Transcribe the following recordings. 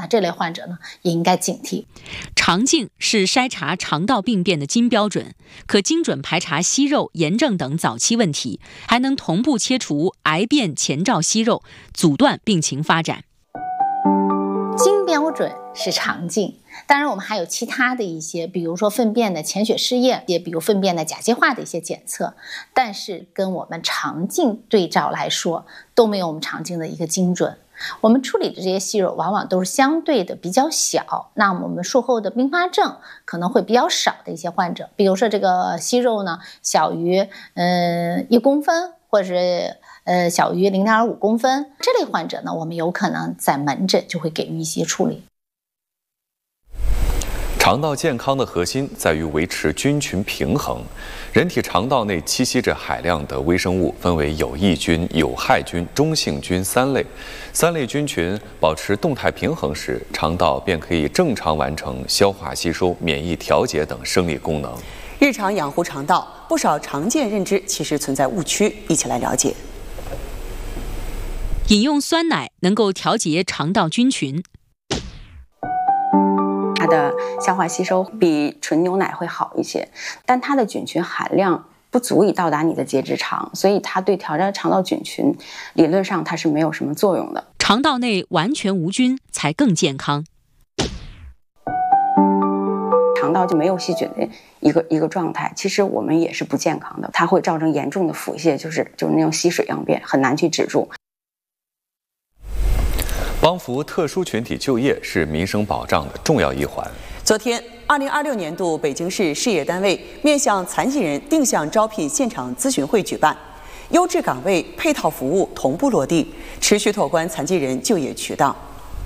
那这类患者呢也应该警惕。 肠镜是筛查肠道病变的金标准，可精准排查息肉、炎症等早期问题，还能同步切除癌变前兆息肉，阻断病情发展。 金标准是肠镜，当然我们还有其他的一些，比如说粪便的潜血试验，也比如粪便的甲基化的一些检测，但是跟我们肠镜对照来说，都没有我们肠镜的一个精准。我们处理的这些息肉往往都是相对的比较小，那我们术后的并发症可能会比较少的一些患者，比如说这个息肉呢小于1公分，或者是小于0.5公分，这类患者呢，我们有可能在门诊就会给予一些处理。 肠道健康的核心在于维持菌群平衡。人体肠道内栖息着海量的微生物，分为有益菌、有害菌、中性菌3类。3类菌群保持动态平衡时，肠道便可以正常完成消化吸收、免疫调节等生理功能。 日常养护肠道，不少常见认知其实存在误区，一起来了解。 饮用酸奶能够调节肠道菌群。 它的消化吸收比纯牛奶会好一些，但它的菌群含量不足以到达你的结直肠，所以它对调节肠道菌群理论上它是没有什么作用的。 肠道内完全无菌才更健康。 肠道就没有细菌的一个状态，其实我们也是不健康的，它会造成严重的腹泻，就是那种稀水样便，很难去止住。 帮扶特殊群体就业是民生保障的重要一环。 昨天，2026年度北京市事业单位面向残疾人定向招聘现场咨询会举办，优质岗位、配套服务同步落地，持续拓宽残疾人就业渠道。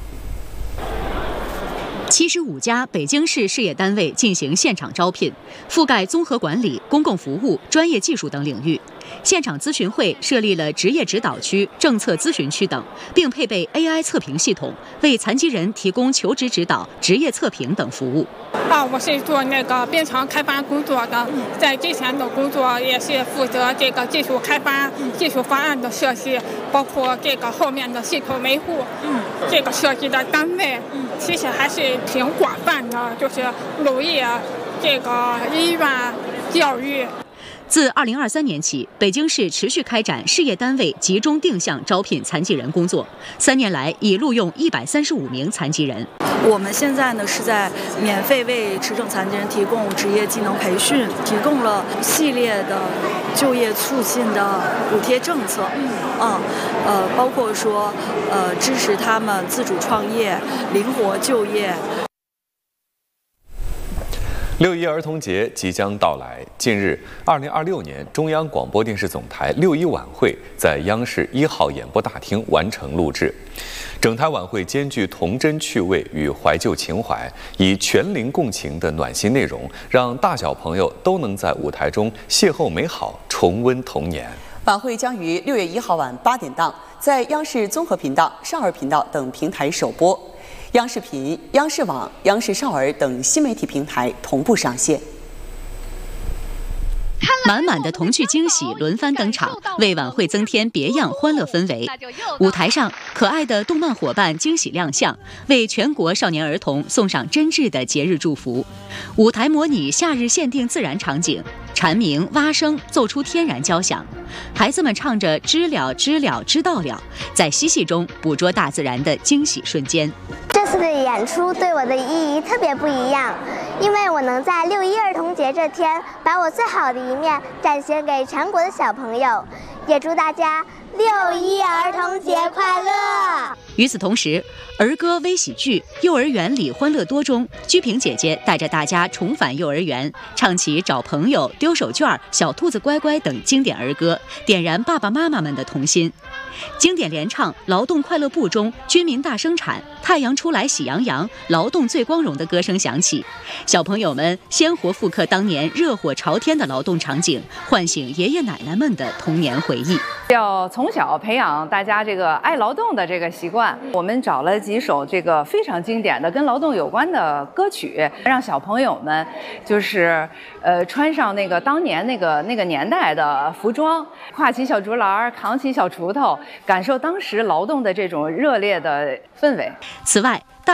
75家北京市事业单位进行现场招聘，覆盖综合管理、公共服务、专业技术等领域。现场咨询会设立了职业指导区、政策咨询区等，并配备 AI 测评系统，为残疾人提供求职指导、职业测评等服务。 我是做编程开发工作的，在之前的工作也是负责这个技术开发、技术方案的设计，包括这个后面的系统维护。这个设计的单位其实还是挺广泛的，就是农业、这个医院、教育。 自2023年起，北京市持续开展事业单位集中定向招聘残疾人工作，3年来已录用135名残疾人。 我们现在呢是在免费为持证残疾人提供职业技能培训，提供了系列的就业促进的补贴政策，包括说支持他们自主创业、灵活就业。 6·1儿童节即将到来，近日，2026年中央广播电视总台6·1晚会在央视1号演播大厅完成录制。整台晚会兼具童真趣味与怀旧情怀，以全龄共情的暖心内容，让大小朋友都能在舞台中邂逅美好，重温童年。 晚会将于6月1号晚8点档在央视综合频道、少儿频道等平台首播。央视频、央视网、央视少儿等新媒体平台同步上线。 满满的童趣惊喜轮番登场，为晚会增添别样欢乐氛围。舞台上，可爱的动漫伙伴惊喜亮相，为全国少年儿童送上真挚的节日祝福。舞台模拟夏日限定自然场景，蝉鸣、蛙声奏出天然交响，孩子们唱着知了知了知道了，在嬉戏中捕捉大自然的惊喜瞬间。 这次的演出对我的意义特别不一样，因为我能在6·1儿童节这天把我最好的一面展现给全国的小朋友，也祝大家6·1儿童节快乐。 与此同时，儿歌微喜剧《幼儿园里欢乐多》中，鞠萍姐姐带着大家重返幼儿园，唱起找朋友、丢手绢、小兔子乖乖等经典儿歌，点燃爸爸妈妈们的童心。经典联唱《劳动快乐部》中，军民大生产，太阳出来喜洋洋，劳动最光荣的歌声响起，小朋友们鲜活复刻当年热火朝天的劳动场景，唤醒爷爷奶奶们的童年回忆。 要从小培养大家这个爱劳动的这个习惯，我们找了几首这个非常经典的跟劳动有关的歌曲，让小朋友们就是穿上那个当年那个年代的服装，挎起小竹篮，扛起小锄头，感受当时劳动的这种热烈的氛围。 此外，